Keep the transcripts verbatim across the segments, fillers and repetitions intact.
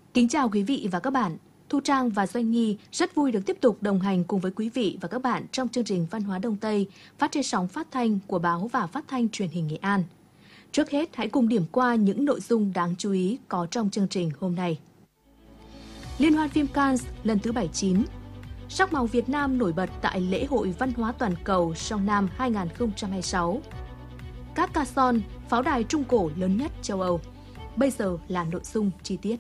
Kính chào quý vị và các bạn. Thu Trang và Doanh Nhi rất vui được tiếp tục đồng hành cùng với quý vị và các bạn trong chương trình Văn hóa Đông Tây phát trên sóng phát thanh của báo và phát thanh truyền hình Nghệ An. Trước hết, hãy cùng điểm qua những nội dung đáng chú ý có trong chương trình hôm nay. Liên hoan phim Cannes lần thứ bảy mươi chín. Sắc màu Việt Nam nổi bật tại lễ hội văn hóa toàn cầu Song Nam hai không hai sáu. Các ca son, pháo đài trung cổ lớn nhất châu Âu. Bây giờ là nội dung chi tiết.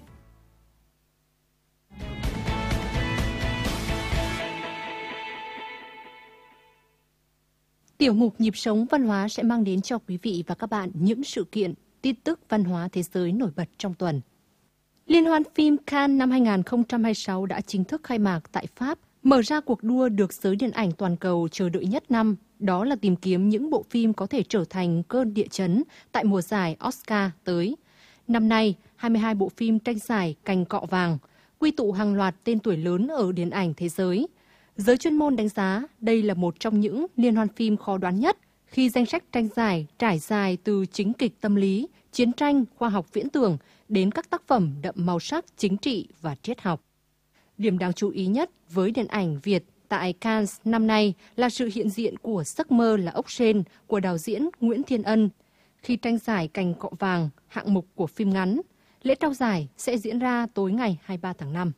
Tiểu mục Nhịp sống văn hóa sẽ mang đến cho quý vị và các bạn những sự kiện, tin tức văn hóa thế giới nổi bật trong tuần. Liên hoan phim Cannes năm hai không hai sáu đã chính thức khai mạc tại Pháp, mở ra cuộc đua được giới điện ảnh toàn cầu chờ đợi nhất năm, đó là tìm kiếm những bộ phim có thể trở thành cơn địa chấn tại mùa giải Oscar tới. Năm nay, hai mươi hai bộ phim tranh giải cành cọ vàng, quy tụ hàng loạt tên tuổi lớn ở điện ảnh thế giới. Giới chuyên môn đánh giá đây là một trong những liên hoan phim khó đoán nhất khi danh sách tranh giải trải dài từ chính kịch tâm lý, chiến tranh, khoa học viễn tưởng đến các tác phẩm đậm màu sắc chính trị và triết học. Điểm đáng chú ý nhất với điện ảnh Việt tại Cannes năm nay là sự hiện diện của Giấc mơ là ốc sên của đạo diễn Nguyễn Thiên Ân khi tranh giải cành cọ vàng hạng mục của phim ngắn. Lễ trao giải sẽ diễn ra tối ngày hai mươi ba tháng năm.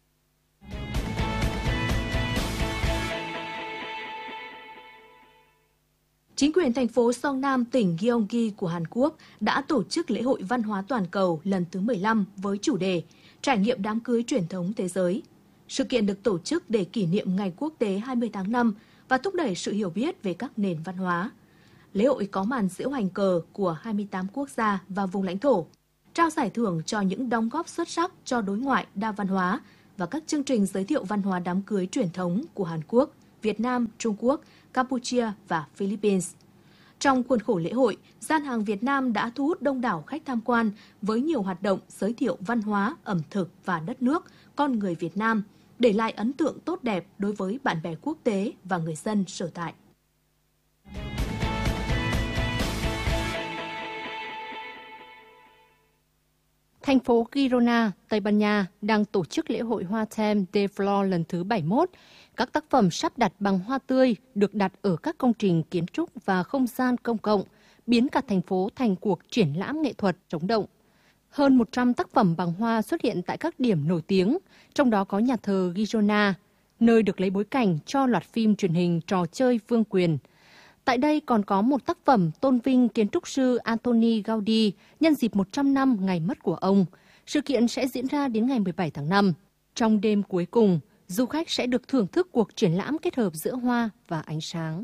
Chính quyền thành phố Song Nam, tỉnh Gyeonggi của Hàn Quốc đã tổ chức lễ hội văn hóa toàn cầu lần thứ mười lăm với chủ đề Trải nghiệm đám cưới truyền thống thế giới. Sự kiện được tổ chức để kỷ niệm Ngày Quốc tế hai mươi tháng năm và thúc đẩy sự hiểu biết về các nền văn hóa. Lễ hội có màn diễu hành cờ của hai mươi tám quốc gia và vùng lãnh thổ, trao giải thưởng cho những đóng góp xuất sắc cho đối ngoại đa văn hóa và các chương trình giới thiệu văn hóa đám cưới truyền thống của Hàn Quốc, Việt Nam, Trung Quốc, Campuchia và Philippines. Trong khuôn khổ lễ hội, gian hàng Việt Nam đã thu hút đông đảo khách tham quan với nhiều hoạt động giới thiệu văn hóa, ẩm thực và đất nước, con người Việt Nam, để lại ấn tượng tốt đẹp đối với bạn bè quốc tế và người dân sở tại. Thành phố Girona, Tây Ban Nha đang tổ chức lễ hội hoa Thème de Flor lần thứ bảy mươi mốt. Các tác phẩm sắp đặt bằng hoa tươi được đặt ở các công trình kiến trúc và không gian công cộng, biến cả thành phố thành cuộc triển lãm nghệ thuật sống động. Hơn một trăm tác phẩm bằng hoa xuất hiện tại các điểm nổi tiếng, trong đó có nhà thờ Girona, nơi được lấy bối cảnh cho loạt phim truyền hình Trò chơi Vương quyền. Tại đây còn có một tác phẩm tôn vinh kiến trúc sư Antoni Gaudi nhân dịp một trăm năm ngày mất của ông. Sự kiện sẽ diễn ra đến ngày mười bảy tháng năm. Trong đêm cuối cùng, du khách sẽ được thưởng thức cuộc triển lãm kết hợp giữa hoa và ánh sáng.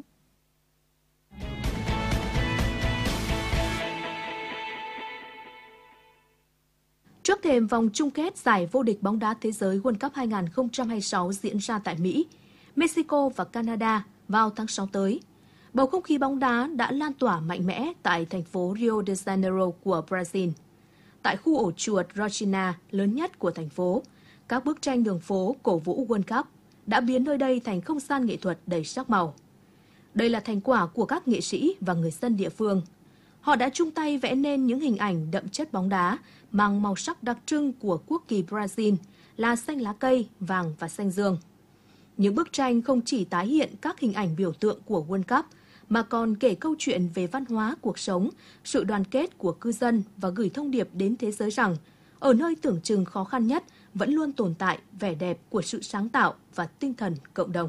Trước thềm vòng chung kết giải vô địch bóng đá thế giới World Cup hai không hai sáu diễn ra tại Mỹ, Mexico và Canada vào tháng sáu tới, bầu không khí bóng đá đã lan tỏa mạnh mẽ tại thành phố Rio de Janeiro của Brazil. Tại khu ổ chuột Rocinha lớn nhất của thành phố, các bức tranh đường phố cổ vũ World Cup đã biến nơi đây thành không gian nghệ thuật đầy sắc màu. Đây là thành quả của các nghệ sĩ và người dân địa phương. Họ đã chung tay vẽ nên những hình ảnh đậm chất bóng đá mang màu sắc đặc trưng của quốc kỳ Brazil là xanh lá cây, vàng và xanh dương. Những bức tranh không chỉ tái hiện các hình ảnh biểu tượng của World Cup mà còn kể câu chuyện về văn hóa, cuộc sống, sự đoàn kết của cư dân và gửi thông điệp đến thế giới rằng ở nơi tưởng chừng khó khăn nhất vẫn luôn tồn tại vẻ đẹp của sự sáng tạo và tinh thần cộng đồng.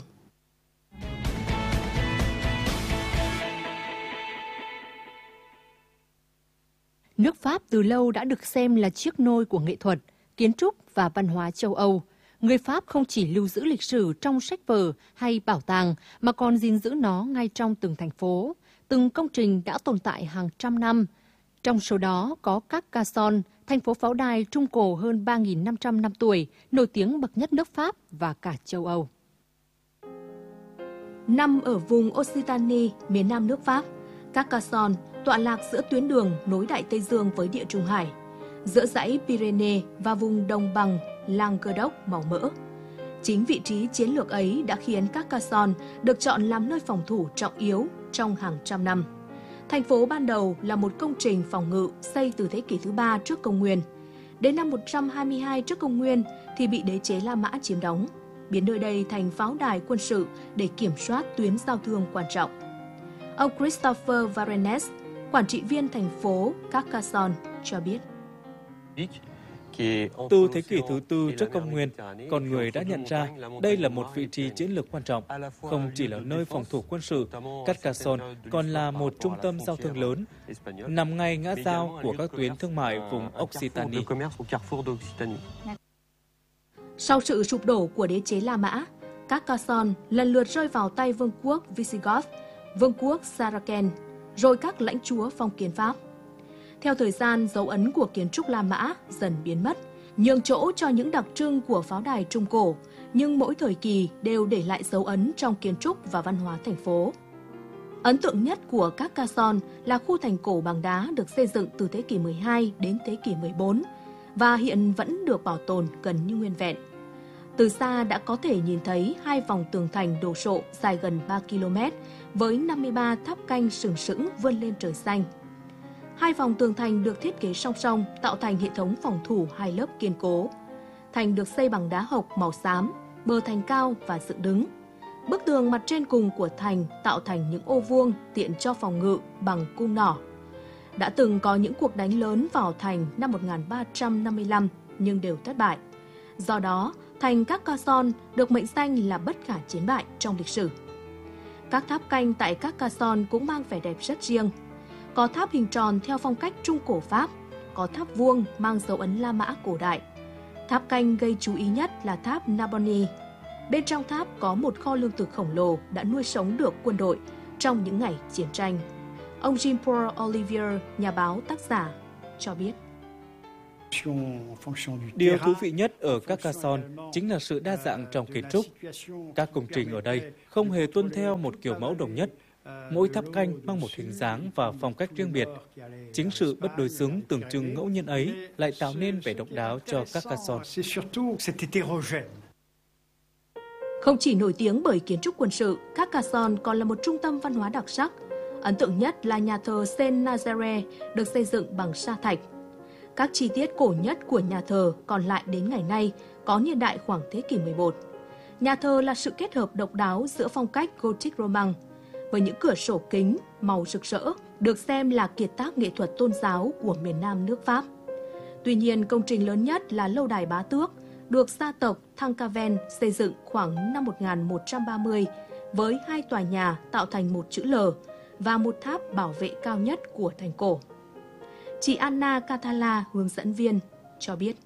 Nước Pháp từ lâu đã được xem là chiếc nôi của nghệ thuật, kiến trúc và văn hóa châu Âu. Người Pháp không chỉ lưu giữ lịch sử trong sách vở hay bảo tàng mà còn gìn giữ nó ngay trong từng thành phố, từng công trình đã tồn tại hàng trăm năm. Trong số đó có các Carcassonne, thành phố pháo đài trung cổ hơn ba nghìn năm trăm năm tuổi, nổi tiếng bậc nhất nước Pháp và cả châu Âu. Nằm ở vùng Occitanie, miền nam nước Pháp, Carcassonne tọa lạc giữa tuyến đường nối Đại Tây Dương với Địa Trung Hải, giữa dãy Pyrénées và vùng đồng bằng Languedoc màu mỡ. Chính vị trí chiến lược ấy đã khiến Carcassonne được chọn làm nơi phòng thủ trọng yếu trong hàng trăm năm. Thành phố ban đầu là một công trình phòng ngự xây từ thế kỷ thứ ba trước công nguyên. Đến năm một trăm hai mươi hai trước công nguyên thì bị đế chế La Mã chiếm đóng, biến nơi đây thành pháo đài quân sự để kiểm soát tuyến giao thương quan trọng. Ông Christopher Varenes, quản trị viên thành phố Carcassonne, cho biết. Từ thế kỷ thứ tư trước công nguyên, con người đã nhận ra đây là một vị trí chiến lược quan trọng, không chỉ là nơi phòng thủ quân sự. Carcassonne còn là một trung tâm giao thương lớn, nằm ngay ngã giao của các tuyến thương mại vùng Occitanie. Sau sự sụp đổ của đế chế La Mã, Carcassonne lần lượt rơi vào tay vương quốc Visigoth, vương quốc Saracen, rồi các lãnh chúa phong kiến Pháp. Theo thời gian, dấu ấn của kiến trúc La Mã dần biến mất, nhường chỗ cho những đặc trưng của pháo đài Trung Cổ, nhưng mỗi thời kỳ đều để lại dấu ấn trong kiến trúc và văn hóa thành phố. Ấn tượng nhất của Carcassonne là khu thành cổ bằng đá được xây dựng từ thế kỷ mười hai đến thế kỷ mười bốn và hiện vẫn được bảo tồn gần như nguyên vẹn. Từ xa đã có thể nhìn thấy hai vòng tường thành đồ sộ dài gần ba ki lô mét với năm mươi ba tháp canh sừng sững vươn lên trời xanh. Hai vòng tường thành được thiết kế song song tạo thành hệ thống phòng thủ hai lớp kiên cố. Thành được xây bằng đá hộc màu xám, bờ thành cao và dựng đứng. Bức tường mặt trên cùng của thành tạo thành những ô vuông tiện cho phòng ngự bằng cung nỏ. Đã từng có những cuộc đánh lớn vào thành năm một nghìn ba trăm năm mươi lăm nhưng đều thất bại. Do đó, thành Carcassonne được mệnh danh là bất khả chiến bại trong lịch sử. Các tháp canh tại Carcassonne cũng mang vẻ đẹp rất riêng. Có tháp hình tròn theo phong cách Trung Cổ Pháp, có tháp vuông mang dấu ấn La Mã cổ đại. Tháp canh gây chú ý nhất là tháp Narbonne. Bên trong tháp có một kho lương thực khổng lồ đã nuôi sống được quân đội trong những ngày chiến tranh. Ông Jean-Paul Olivier, nhà báo tác giả, cho biết. Điều thú vị nhất ở Carcassonne chính là sự đa dạng trong kiến trúc. Các công trình ở đây không hề tuân theo một kiểu mẫu đồng nhất. Mỗi tháp canh mang một hình dáng và phong cách riêng biệt. Chính sự bất đối xứng tưởng chừng ngẫu nhiên ấy lại tạo nên vẻ độc đáo cho Carcassonne. Không chỉ nổi tiếng bởi kiến trúc quân sự, Carcassonne còn là một trung tâm văn hóa đặc sắc. Ấn tượng nhất là nhà thờ Saint-Nazaire được xây dựng bằng sa thạch. Các chi tiết cổ nhất của nhà thờ còn lại đến ngày nay có niên đại khoảng thế kỷ mười một. Nhà thờ là sự kết hợp độc đáo giữa phong cách Gothic Roman với những cửa sổ kính màu rực rỡ, được xem là kiệt tác nghệ thuật tôn giáo của miền Nam nước Pháp. Tuy nhiên, công trình lớn nhất là lâu đài Bá Tước, được gia tộc Thankaven xây dựng khoảng năm một nghìn một trăm ba mươi với hai tòa nhà tạo thành một chữ L và một tháp bảo vệ cao nhất của thành cổ. Chị Anna Catala, hướng dẫn viên, cho biết.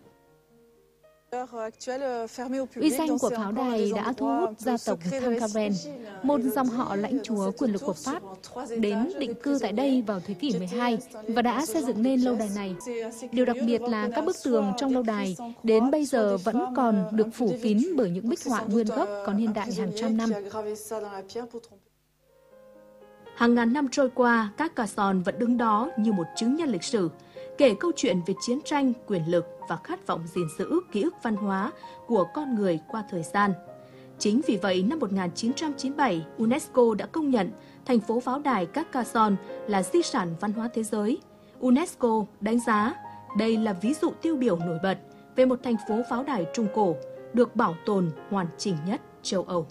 Uy danh của pháo đài đã thu hút gia tộc Thankaven, một dòng họ lãnh chúa quyền lực của Pháp, đến định cư tại đây vào thế kỷ mười hai và đã xây dựng nên lâu đài này. Điều đặc biệt là các bức tường trong lâu đài đến bây giờ vẫn còn được phủ kín bởi những bích họa nguyên gốc có niên đại hàng trăm năm. Hàng ngàn năm trôi qua, Carcassonne vẫn đứng đó như một chứng nhân lịch sử, kể câu chuyện về chiến tranh, quyền lực và khát vọng gìn giữ ký ức văn hóa của con người qua thời gian. Chính vì vậy, năm một nghìn chín trăm chín mươi bảy, UNESCO đã công nhận thành phố pháo đài Carcassonne là di sản văn hóa thế giới. UNESCO đánh giá đây là ví dụ tiêu biểu nổi bật về một thành phố pháo đài Trung Cổ được bảo tồn hoàn chỉnh nhất châu Âu.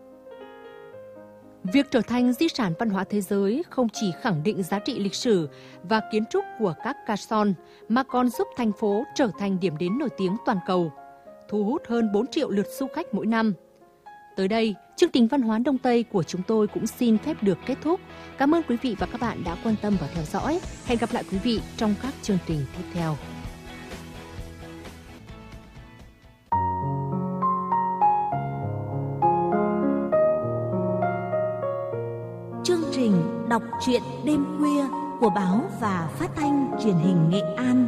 Việc trở thành di sản văn hóa thế giới không chỉ khẳng định giá trị lịch sử và kiến trúc của Carcassonne mà còn giúp thành phố trở thành điểm đến nổi tiếng toàn cầu, thu hút hơn bốn triệu lượt du khách mỗi năm. Tới đây, chương trình Văn hóa Đông Tây của chúng tôi cũng xin phép được kết thúc. Cảm ơn quý vị và các bạn đã quan tâm và theo dõi. Hẹn gặp lại quý vị trong các chương trình tiếp theo. Chương trình đọc truyện đêm khuya của báo và phát thanh truyền hình Nghệ An.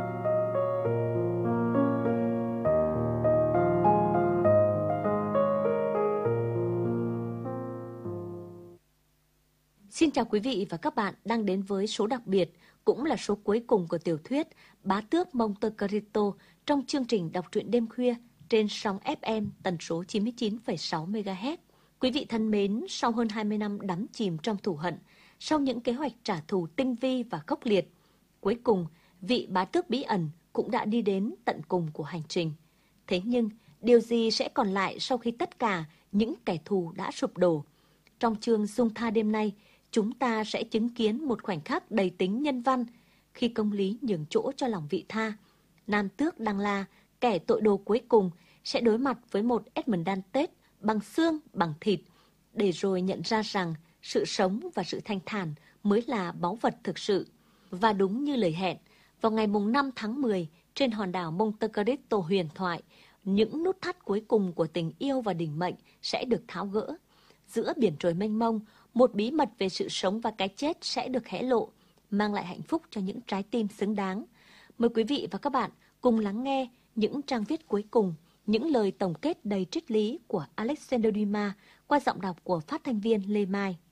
Xin chào quý vị và các bạn đang đến với số đặc biệt, cũng là số cuối cùng của tiểu thuyết Bá Tước Monte Cristo trong chương trình đọc truyện đêm khuya trên sóng ép em tần số chín mươi chín phẩy sáu mê ga héc. Quý vị thân mến, sau hơn hai mươi năm đắm chìm trong thù hận, sau những kế hoạch trả thù tinh vi và khốc liệt, cuối cùng vị bá tước bí ẩn cũng đã đi đến tận cùng của hành trình. Thế nhưng, điều gì sẽ còn lại sau khi tất cả những kẻ thù đã sụp đổ? Trong chương Dung Tha đêm nay, chúng ta sẽ chứng kiến một khoảnh khắc đầy tính nhân văn khi công lý nhường chỗ cho lòng vị tha. Nam tước Đăng La, kẻ tội đồ cuối cùng, sẽ đối mặt với một Edmond Dantes bằng xương, bằng thịt, để rồi nhận ra rằng sự sống và sự thanh thản mới là báu vật thực sự. Và đúng như lời hẹn, vào ngày mùng năm tháng mười, trên hòn đảo Monte Cristo huyền thoại, những nút thắt cuối cùng của tình yêu và định mệnh sẽ được tháo gỡ. Giữa biển trời mênh mông, một bí mật về sự sống và cái chết sẽ được hé lộ, mang lại hạnh phúc cho những trái tim xứng đáng. Mời quý vị và các bạn cùng lắng nghe những trang viết cuối cùng, những lời tổng kết đầy triết lý của Alexander Dumas qua giọng đọc của phát thanh viên Lê Mai.